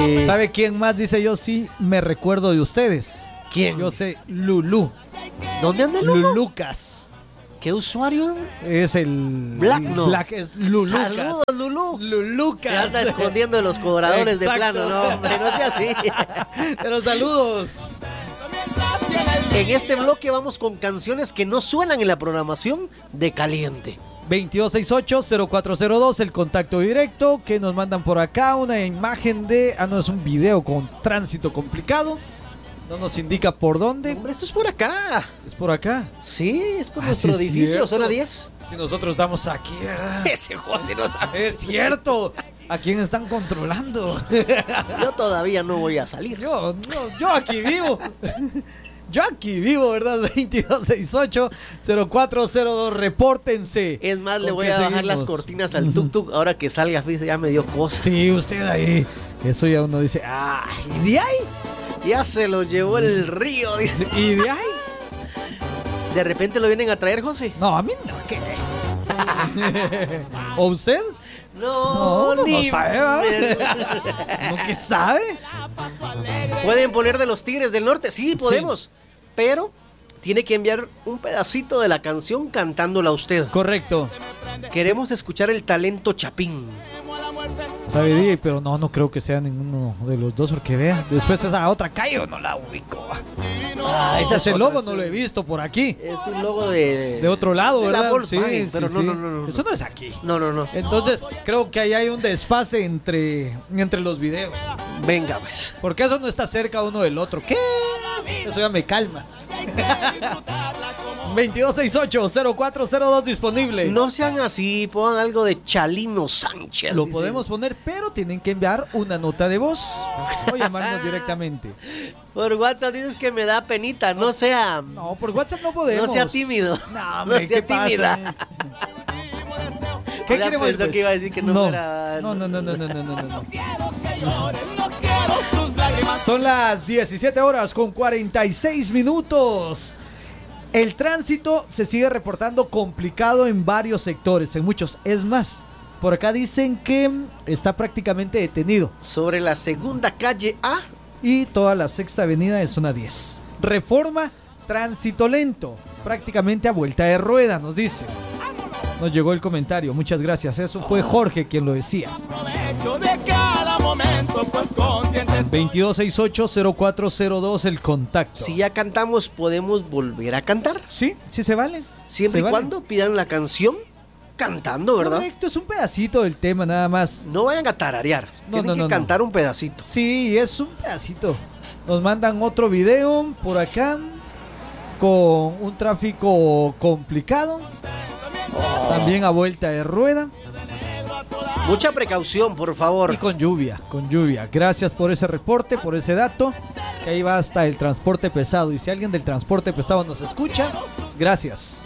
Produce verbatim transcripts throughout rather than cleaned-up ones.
Sí. ¿Sabe quién más dice yo sí me recuerdo de ustedes? ¿Quién? Yo sé, Lulú. ¿Dónde anda Lulu? Lulucas. ¿Qué usuario? Es el... Black, no. Black es Lulucas. Saludos, Lulú. Lulucas. Se anda escondiendo de los cobradores. Exacto. De plano. No, hombre, no sea así. Pero saludos. En este bloque vamos con canciones que no suenan en la programación de Caliente. veintidós sesenta y ocho, cero cuatro cero dos, el contacto directo que nos mandan por acá, una imagen de... Ah, no, es un video con tránsito complicado. No nos indica por dónde. Hombre, esto es por acá. ¿Es por acá? Sí, es por Ah, nuestro sí, edificio, cierto. zona diez. Si nosotros estamos aquí, ¿verdad? Ese José no sabe. Es cierto. ¿A quién están controlando? Yo todavía no voy a salir. Yo, yo, yo aquí vivo. Yo aquí vivo, ¿verdad? veintidós sesenta y ocho, cero cuatro cero dos, repórtense. Es más, le ¿Con voy qué a bajar seguimos? las cortinas al tuk-tuk ahora que salga, fíjese, ya me dio cosa. Sí, usted ahí. Eso ya uno dice, ah, ¿y de ahí? Ya se lo llevó el río, dice. ¿Y de ahí? ¿De repente lo vienen a traer, José? No, a mí no, ¿qué? ¿O usted? No, No, no, ni no sabe, ¿verdad? ¿No que sabe? ¿Pueden poner de los Tigres del Norte? Sí, podemos. Sí. Pero tiene que enviar un pedacito de la canción cantándola usted. Correcto. Queremos escuchar el talento Chapín. Sabe, D J, pero no, no creo que sea ninguno de los dos, porque vea, después esa otra calle no la ubico. Ah, ese, ese logo no lo he visto por aquí. Es un logo de... De otro lado, de ¿verdad? La Volkswagen, sí, pero sí, no, sí. no, no, no. Eso no es aquí. No, no, no. Entonces, creo que ahí hay un desfase entre, entre los videos. Venga, pues. Porque eso no está cerca uno del otro. ¿Qué? Eso ya me calma. veintidós sesenta y ocho, cero cuatro cero dos disponible. No sean así, pongan algo de Chalino Sánchez. Lo dice. podemos poner, pero tienen que enviar una nota de voz o llamarnos directamente. Por WhatsApp dices que me da penita, no sea... No, por WhatsApp no podemos. No sea tímido. No, hombre, no sea ¿qué tímida. Pasa? ¿Qué ya queremos pensó pues? que iba a decir que no, no era... No, no, no, no, no, no, no, no. Son las diecisiete horas con cuarenta y seis minutos. El tránsito se sigue reportando complicado en varios sectores, en muchos. Es más, por acá dicen que está prácticamente detenido. Sobre la segunda calle A. Y toda la sexta avenida de zona diez. Reforma, tránsito lento, prácticamente a vuelta de rueda, nos dice. Nos llegó el comentario, muchas gracias. Eso fue Jorge quien lo decía. veintidós sesenta y ocho, cero cuatro cero dos, el contacto. Si ya cantamos, ¿podemos volver a cantar? Sí, sí se vale. Siempre se y vale. cuando pidan la canción cantando, ¿verdad? Correcto, es un pedacito del tema nada más. No vayan a tararear, No, tienen no, que no, cantar no. un pedacito. Sí, es un pedacito. Nos mandan otro video por acá con un tráfico complicado. Oh. También a vuelta de rueda. Mucha precaución, por favor. Y con lluvia, con lluvia. Gracias por ese reporte, por ese dato. Que ahí va hasta el transporte pesado. Y si alguien del transporte pesado nos escucha, gracias.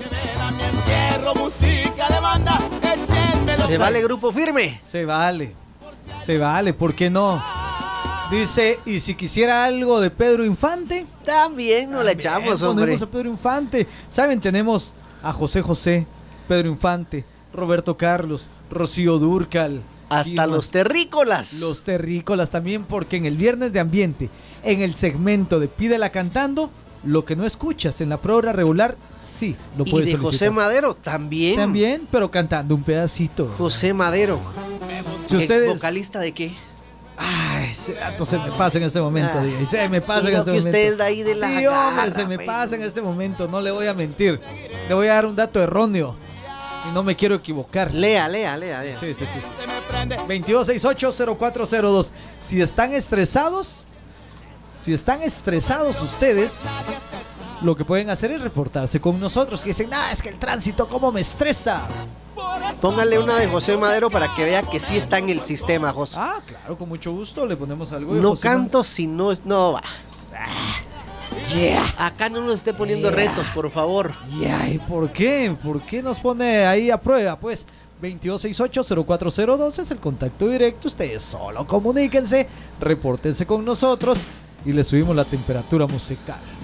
¿Se vale Grupo Firme? Se vale. Se vale, ¿por qué no? Dice, y si quisiera algo de Pedro Infante, también nos la echamos, hombre. Ponemos a Pedro Infante. Saben, tenemos a José José, Pedro Infante, Roberto Carlos, Rocío Dúrcal. Hasta los terrícolas. Los terrícolas también, porque en el Viernes de Ambiente, en el segmento de Pídela Cantando, lo que no escuchas en la programa regular, sí, lo puedes solicitar. Y de José Madero también. También, pero cantando un pedacito. José Madero. Si ustedes... ¿Vocalista de qué? Ay, ese dato se me pasa en este momento, ah, D J. Se me pasa en este que momento. Usted es de ahí de la sí, garra, hombre, se me men. pasa en este momento, no le voy a mentir. Le voy a dar un dato erróneo y no me quiero equivocar. Lea, lea, lea. lea. Sí, sí, sí. veintidós sesenta y ocho, cero cuatro cero dos. Si están estresados, si están estresados ustedes, lo que pueden hacer es reportarse con nosotros. Que dicen, no, es que el tránsito, ¿cómo me estresa? Póngale una de José Madero para que vea que sí está en el sistema, José. Ah, claro, con mucho gusto le ponemos algo de No José canto Man... si no... No va. Yeah. Acá no nos esté poniendo yeah. retos, por favor. Yeah. ¿Y por qué? ¿Por qué nos pone ahí a prueba? Pues veintidós sesenta y ocho, cero cuatro cero dos es el contacto directo. Ustedes solo comuníquense, repórtense con nosotros y les subimos la temperatura musical.